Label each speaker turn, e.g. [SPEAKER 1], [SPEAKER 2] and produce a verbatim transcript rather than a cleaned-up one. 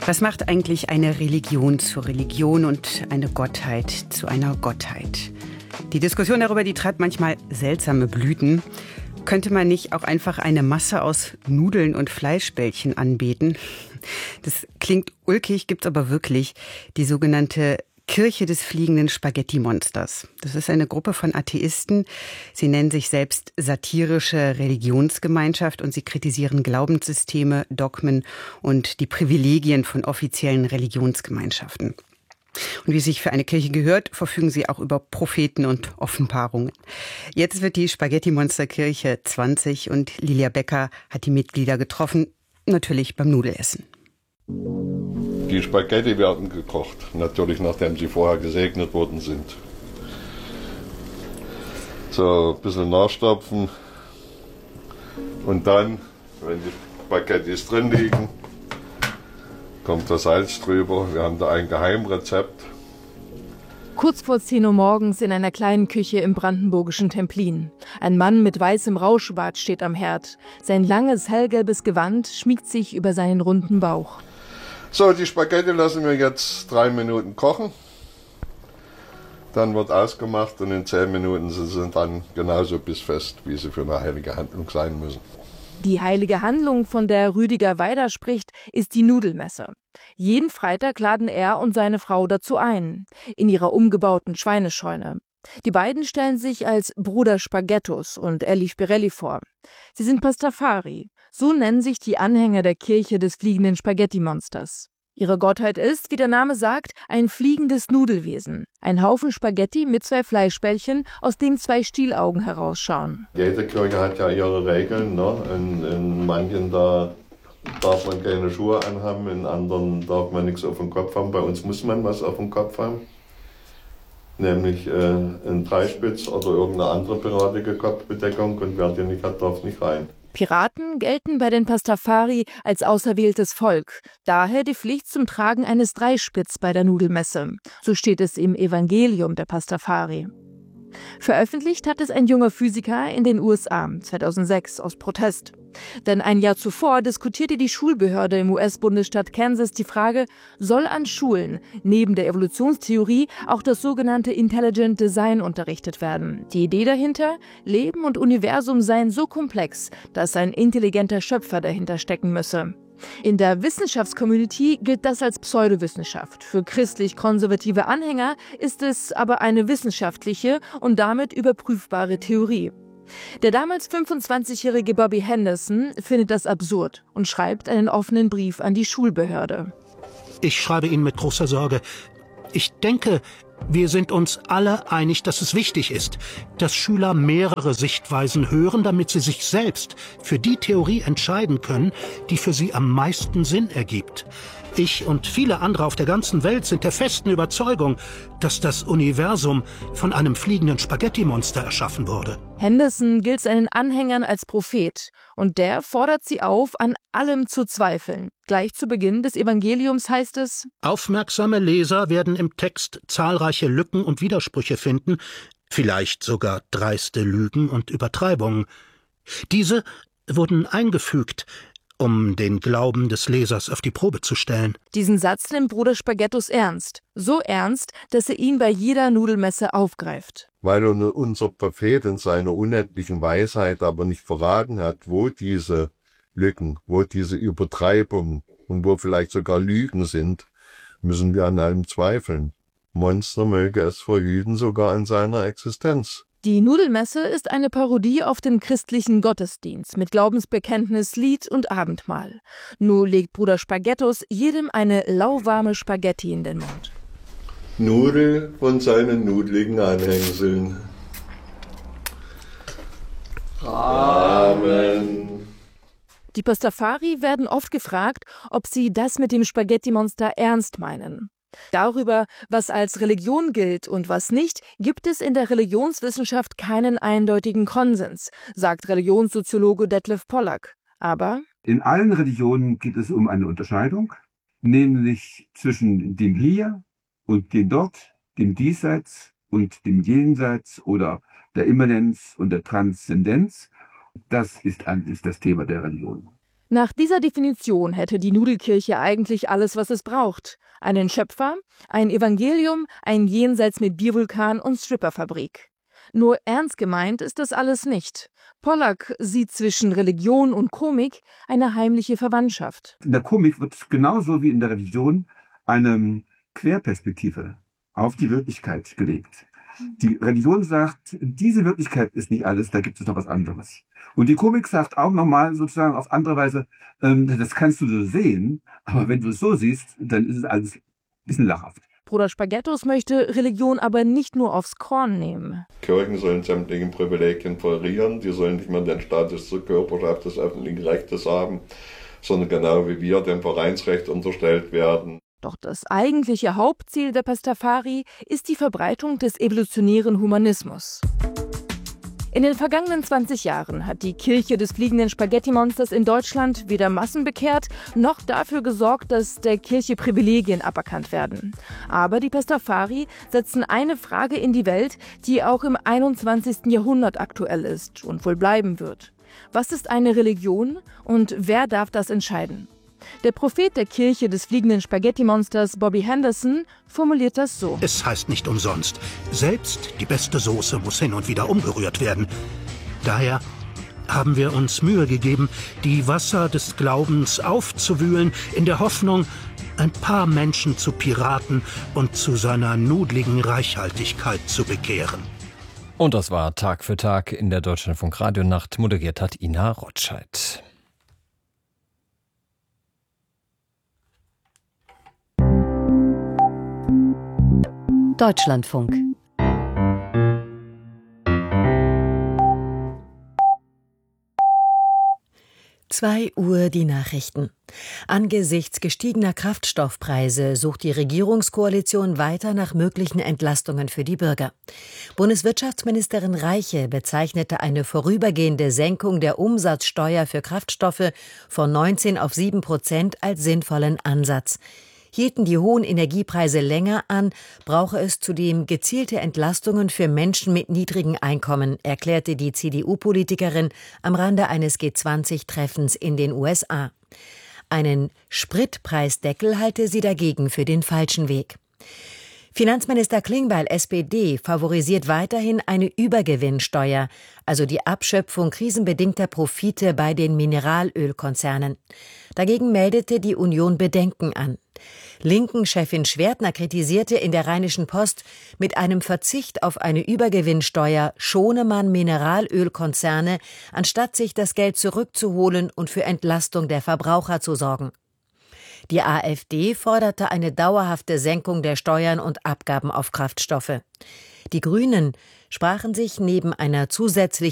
[SPEAKER 1] Was macht eigentlich eine Religion zur Religion und eine Gottheit zu einer Gottheit? Die Diskussion darüber, die treibt manchmal seltsame Blüten. Könnte man nicht auch einfach eine Masse aus Nudeln und Fleischbällchen anbeten? Das klingt ulkig, gibt's aber wirklich. Die sogenannte Kirche des fliegenden Spaghetti-Monsters. Das ist eine Gruppe von Atheisten. Sie nennen sich selbst satirische Religionsgemeinschaft und sie kritisieren Glaubenssysteme, Dogmen und die Privilegien von offiziellen Religionsgemeinschaften. Und wie sich für eine Kirche gehört, verfügen sie auch über Propheten und Offenbarungen. Jetzt wird die Spaghetti-Monster-Kirche zwanzig und Lilia Becker hat die Mitglieder getroffen, natürlich beim Nudelessen.
[SPEAKER 2] Die Spaghetti werden gekocht, natürlich nachdem sie vorher gesegnet worden sind. So, ein bisschen nachstopfen und dann, wenn die Spaghettis drin liegen, kommt das Salz drüber. Wir haben da ein Geheimrezept.
[SPEAKER 3] Kurz vor zehn Uhr morgens in einer kleinen Küche im brandenburgischen Templin. Ein Mann mit weißem Rauschbart steht am Herd. Sein langes, hellgelbes Gewand schmiegt sich über seinen runden Bauch.
[SPEAKER 2] So, die Spaghetti lassen wir jetzt drei Minuten kochen. Dann wird ausgemacht und in zehn Minuten sind sie dann genauso bissfest, wie sie für eine heilige Handlung sein müssen.
[SPEAKER 3] Die heilige Handlung, von der Rüdiger Weider spricht, ist die Nudelmesse. Jeden Freitag laden er und seine Frau dazu ein, in ihrer umgebauten Schweinescheune. Die beiden stellen sich als Bruder Spaghettos und Elli Spirelli vor. Sie sind Pastafari, so nennen sich die Anhänger der Kirche des fliegenden Spaghetti-Monsters. Ihre Gottheit ist, wie der Name sagt, ein fliegendes Nudelwesen. Ein Haufen Spaghetti mit zwei Fleischbällchen, aus denen zwei Stielaugen herausschauen.
[SPEAKER 2] Jede Kirche hat ja ihre Regeln. Ne? In, in manchen da darf man keine Schuhe anhaben, in anderen darf man nichts auf dem Kopf haben. Bei uns muss man was auf dem Kopf haben. Nämlich äh, ein Dreispitz oder irgendeine andere piratige Kopfbedeckung. Und wer die nicht hat, darf nicht rein.
[SPEAKER 3] Piraten gelten bei den Pastafari als auserwähltes Volk. Daher die Pflicht zum Tragen eines Dreispitz bei der Nudelmesse. So steht es im Evangelium der Pastafari. Veröffentlicht hat es ein junger Physiker in den U S A zweitausendsechs aus Protest. Denn ein Jahr zuvor diskutierte die Schulbehörde im U S-Bundesstaat Kansas die Frage, soll an Schulen neben der Evolutionstheorie auch das sogenannte Intelligent Design unterrichtet werden. Die Idee dahinter, Leben und Universum seien so komplex, dass ein intelligenter Schöpfer dahinter stecken müsse. In der Wissenschaftscommunity gilt das als Pseudowissenschaft. Für christlich-konservative Anhänger ist es aber eine wissenschaftliche und damit überprüfbare Theorie. Der damals fünfundzwanzigjährige Bobby Henderson findet das absurd und schreibt einen offenen Brief an die Schulbehörde.
[SPEAKER 4] Ich schreibe Ihnen mit großer Sorge. Ich denke, wir sind uns alle einig, dass es wichtig ist, dass Schüler mehrere Sichtweisen hören, damit sie sich selbst für die Theorie entscheiden können, die für sie am meisten Sinn ergibt. Ich und viele andere auf der ganzen Welt sind der festen Überzeugung, dass das Universum von einem fliegenden Spaghetti-Monster erschaffen wurde.
[SPEAKER 3] Henderson gilt seinen Anhängern als Prophet und der fordert sie auf, an allem zu zweifeln. Gleich zu Beginn des Evangeliums heißt es:
[SPEAKER 4] Aufmerksame Leser werden im Text zahlreiche Lücken und Widersprüche finden, vielleicht sogar dreiste Lügen und Übertreibungen. Diese wurden eingefügt, um den Glauben des Lesers auf die Probe zu stellen.
[SPEAKER 3] Diesen Satz nimmt Bruder Spaghettos ernst. So ernst, dass er ihn bei jeder Nudelmesse aufgreift.
[SPEAKER 2] Weil unser Prophet in seiner unendlichen Weisheit aber nicht verraten hat, wo diese Lücken, wo diese Übertreibungen und wo vielleicht sogar Lügen sind, müssen wir an allem zweifeln. Monster möge es verhüten, sogar an seiner Existenz.
[SPEAKER 3] Die Nudelmesse ist eine Parodie auf den christlichen Gottesdienst mit Glaubensbekenntnis, Lied und Abendmahl. Nur legt Bruder Spaghettos jedem eine lauwarme Spaghetti in den Mund.
[SPEAKER 2] Nudel von seinen nudeligen Anhängseln. Amen.
[SPEAKER 3] Die Pastafari werden oft gefragt, ob sie das mit dem Spaghetti-Monster ernst meinen. Darüber, was als Religion gilt und was nicht, gibt es in der Religionswissenschaft keinen eindeutigen Konsens, sagt Religionssoziologe Detlef Pollack. Aber
[SPEAKER 5] in allen Religionen geht es um eine Unterscheidung, nämlich zwischen dem Hier und dem Dort, dem Diesseits und dem Jenseits oder der Immanenz und der Transzendenz. Das ist, ein, ist das Thema der Religion.
[SPEAKER 3] Nach dieser Definition hätte die Nudelkirche eigentlich alles, was es braucht. Einen Schöpfer, ein Evangelium, ein Jenseits mit Biervulkan und Stripperfabrik. Nur ernst gemeint ist das alles nicht. Pollack sieht zwischen Religion und Komik eine heimliche Verwandtschaft.
[SPEAKER 5] In der Komik wird genauso wie in der Religion eine Querperspektive auf die Wirklichkeit gelegt. Die Religion sagt, diese Wirklichkeit ist nicht alles, da gibt es noch was anderes. Und die Komik sagt auch nochmal sozusagen auf andere Weise, ähm, das kannst du so sehen, aber wenn du es so siehst, dann ist es alles ein bisschen lachhaft.
[SPEAKER 3] Bruder Spaghettos möchte Religion aber nicht nur aufs Korn nehmen.
[SPEAKER 2] Kirchen sollen sämtliche Privilegien verlieren, die sollen nicht mehr den Status zur Körperschaft des öffentlichen Rechtes haben, sondern genau wie wir dem Vereinsrecht unterstellt werden.
[SPEAKER 3] Doch das eigentliche Hauptziel der Pastafari ist die Verbreitung des evolutionären Humanismus. In den vergangenen zwanzig Jahren hat die Kirche des fliegenden Spaghetti-Monsters in Deutschland weder Massen bekehrt, noch dafür gesorgt, dass der Kirche Privilegien aberkannt werden. Aber die Pastafari setzen eine Frage in die Welt, die auch im einundzwanzigsten Jahrhundert aktuell ist und wohl bleiben wird. Was ist eine Religion und wer darf das entscheiden? Der Prophet der Kirche des fliegenden Spaghetti-Monsters, Bobby Henderson, formuliert das so.
[SPEAKER 4] Es heißt nicht umsonst, selbst die beste Soße muss hin und wieder umgerührt werden. Daher haben wir uns Mühe gegeben, die Wasser des Glaubens aufzuwühlen, in der Hoffnung, ein paar Menschen zu Piraten und zu seiner nudligen Reichhaltigkeit zu bekehren.
[SPEAKER 6] Und das war Tag für Tag in der Deutschlandfunk Radionacht, moderiert hat Ina Rotscheid.
[SPEAKER 7] Deutschlandfunk. Zwei Uhr die Nachrichten. Angesichts gestiegener Kraftstoffpreise sucht die Regierungskoalition weiter nach möglichen Entlastungen für die Bürger. Bundeswirtschaftsministerin Reiche bezeichnete eine vorübergehende Senkung der Umsatzsteuer für Kraftstoffe von neunzehn auf sieben Prozent als sinnvollen Ansatz. Hielten die hohen Energiepreise länger an, brauche es zudem gezielte Entlastungen für Menschen mit niedrigen Einkommen, erklärte die C D U-Politikerin am Rande eines G zwanzig Treffens in den U S A. Einen Spritpreisdeckel halte sie dagegen für den falschen Weg. Finanzminister Klingbeil, S P D, favorisiert weiterhin eine Übergewinnsteuer, also die Abschöpfung krisenbedingter Profite bei den Mineralölkonzernen. Dagegen meldete die Union Bedenken an. Linken-Chefin Schwertner kritisierte in der Rheinischen Post, mit einem Verzicht auf eine Übergewinnsteuer schone man Mineralölkonzerne, anstatt sich das Geld zurückzuholen und für Entlastung der Verbraucher zu sorgen. Die AfD forderte eine dauerhafte Senkung der Steuern und Abgaben auf Kraftstoffe. Die Grünen sprachen sich neben einer zusätzlichen